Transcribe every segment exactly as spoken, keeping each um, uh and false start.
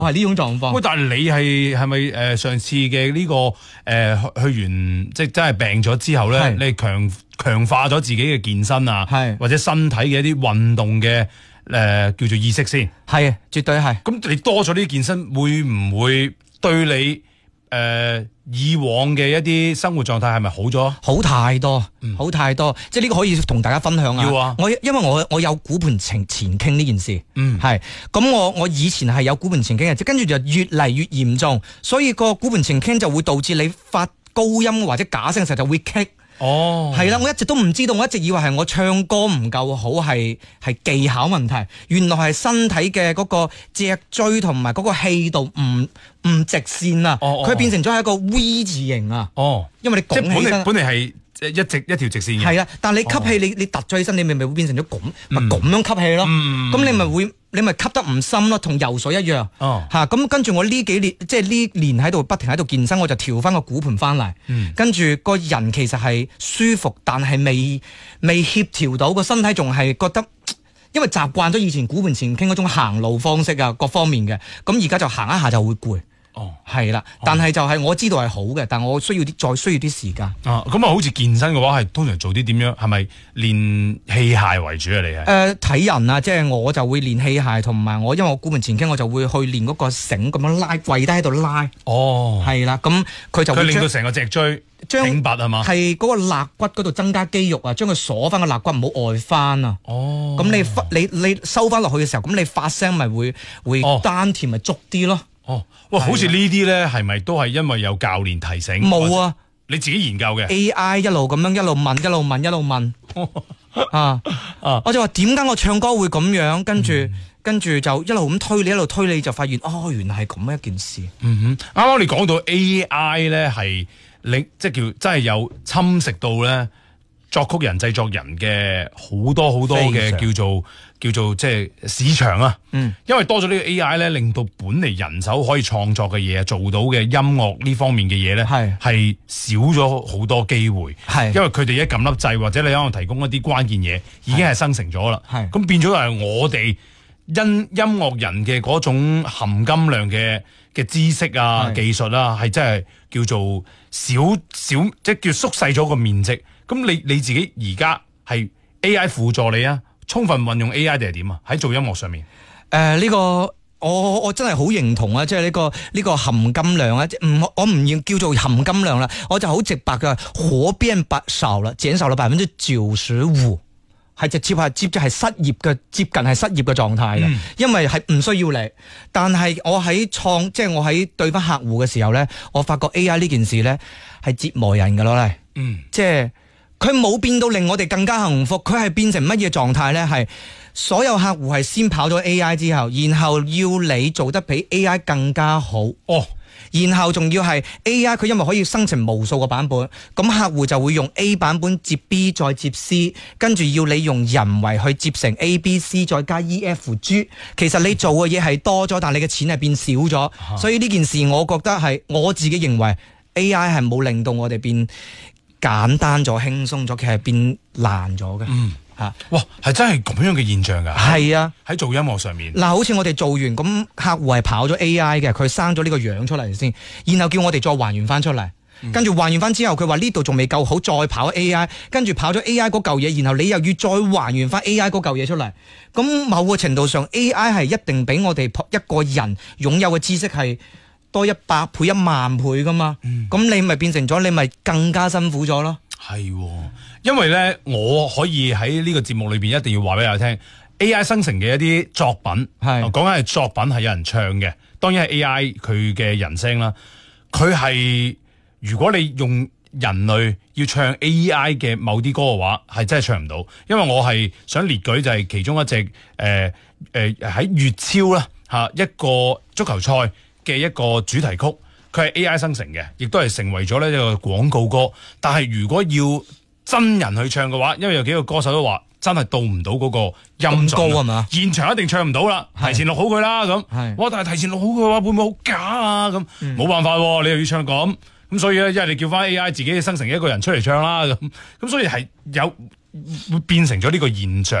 係呢種狀況。 喂，但係你係係咪誒上次嘅呢、這個誒、呃、去去完即係真係病咗之後咧，你強強化咗自己嘅健身啊，或者身體嘅一啲運動嘅誒、呃、叫做意識先？係， 絕對係。 咁你多咗啲健身，會唔會對你誒、呃、以往嘅一啲生活狀態係咪好咗？ 好太多，嗯、好太多，即係呢個可以同大家分享啊！ 要啊！ 我因為我我有骨盆前前傾呢件事，嗯，係咁我我以前係有骨盆前傾嘅，跟住就越嚟越嚴重，所以個骨盆前傾就會導致你發高音或者假聲嘅時候就會棘。哦，係啦，我一直都唔知道，我一直以為係我唱歌唔夠好，係係技巧問題，原來係身體嘅嗰個脊椎同埋嗰個氣道唔唔直線啊，佢、哦哦、變成咗係一個 V 字形啊。哦，因為你拱起身， 即係本嚟本嚟係一直一條直線嘅。係啊，但係你吸氣，哦、你你突咗起身，你咪咪會變成咗咁，咪咁樣吸氣咯。咁、嗯、你咪會。你咪吸得唔深咯，同游水一樣。哦，吓咁跟住我呢幾年，即係呢年喺度不停喺度健身，我就調翻個骨盆翻嚟。嗯，跟住個人其實係舒服，但係未未協調到個身體，仲係覺得，因為習慣咗以前骨盆前傾嗰種行路方式啊，各方面嘅，咁而家就行一下就會攰。哦，係啦，但係就係我知道係好嘅，但我需要啲再需要啲時間。 啊，咁啊，好似健身嘅話，係通常做啲點樣？係咪練器械為主啊？你係？誒， 睇人啊，即係我就會練器械，同埋我因為我骨盆前傾，我就會去練嗰個繩咁樣拉，跪低喺度拉。哦，係啦，咁佢就會令到成個脊椎挺拔係嘛？ 係嗰個肋骨嗰度增加肌肉啊，將佢鎖翻個肋骨，唔好外翻啊。哦，咁你你你收翻落去嘅時候，咁你發聲咪會會丹田咪足啲咯。 哦，哇！好似呢啲咧，係咪都係因為有教練提醒？ 冇啊， 你自己研究嘅 A I 一路咁樣一路問一路問一路問啊啊！我就話點解我唱歌會咁樣？跟住、嗯、跟住就一路咁推你，一路推你，就發現哦，原來係咁一件事。 嗯哼，啱啱你講到 A I 咧，係令即係叫真係有侵蝕到咧作曲人、製作人嘅好多好多嘅叫做。叫做即係市場啊，嗯，因為多咗呢個 A I 咧，令到本嚟人手可以創作嘅嘢，做到嘅音樂呢方面嘅嘢咧，係係少咗好多機會，係因為佢哋一撳粒掣，或者你可能提供一啲關鍵嘢，已經係生成咗啦，係咁變咗係我哋因音樂人嘅嗰種含金量嘅嘅知識啊、技術啊，係真係叫做少少，即係叫縮細咗個面積。咁你你自己而家係 A I 輔助你啊？充分運用 A I 定係點啊？喺做音樂上面，誒、 呃、呢、這個我我真係好認同啊！即係呢個呢、這個含金量啊，唔我唔要叫做含金量啦，我就好直白嘅，可變不少啦，減少咗百分之九十五，係直接係接即係失業嘅，接近係失業嘅狀態嘅，嗯、因為係唔需要你。但係我喺創，即係我喺對翻客戶嘅時候咧，我發覺 A I 呢件事咧係折磨人嘅咯咧，嗯，即係。佢冇變到令我哋更加幸福，佢係變成乜嘢狀態呢？係所有客戶係先跑咗 A I 之後，然後要你做得比 A I 更加好哦，然後仲要係 A I 佢因為可以生成無數個版本，咁客戶就會用 A 版本接 B 再接 C， 跟住要你用人為去接成 A B C 再加 E F G， 其實你做嘅嘢係多咗，但你嘅錢係變少咗，啊、所以呢件事我覺得係我自己認為 A I 係冇令到我哋變簡單咗、輕鬆咗，其實係變難咗嘅。嗯，吓，哇，係真係咁樣嘅現象噶。係啊，喺做音樂上面，嗱，好似我哋做完咁，客戶係跑咗 A I 嘅，佢生咗呢個樣出嚟先，然後叫我哋再還原翻出嚟，嗯、跟住還原翻之後，佢話呢度仲未夠好，再跑 A I， 跟住跑咗 A I 嗰嚿嘢，然後你又要再還原翻 A I 嗰嚿嘢出嚟。咁某個程度上 ，A I 係一定比我哋一個人擁有嘅知識係多一百倍、一萬倍噶嘛，咁、嗯、你咪變成咗，你咪更加辛苦咗咯。係、哦，因為咧，我可以喺呢個節目裏邊一定要話俾大家聽 ，A I 生成嘅一啲作品，係講緊係作品係有人唱嘅，當然係 A I 佢嘅人聲啦。佢係如果你用人類要唱 A I 嘅某啲歌嘅話，係真係唱唔到。因為我係想列舉就係其中一隻誒誒喺粵超啦吓一個足球賽嘅一個主題曲，佢係 A I 生成嘅，亦都係成為咗呢一個廣告歌。但係如果要真人去唱嘅話，因為有幾個歌手都話真係到唔到嗰個音準高啊嘛，現場一定唱唔到啦，提前錄好佢啦咁。哇！但係提前錄好佢嘅話，會唔會好假啊？咁冇、嗯、辦法，你又要唱咁咁，所以咧，一係你叫翻 A I 自己生成一個人出嚟唱啦咁，咁所以係有會變成咗呢個現象啊。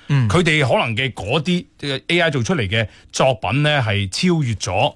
佢哋、嗯、可能嘅嗰啲 A I 做出嚟嘅作品咧係超越咗